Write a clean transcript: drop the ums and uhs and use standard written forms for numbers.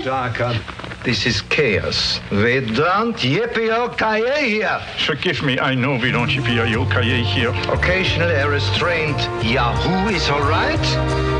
Darker. This is chaos. We don't yippee-o-ki-yay here. Forgive me, I know we don't yippee-o-ki-yay here. Occasional a restraint. Yahoo is all right.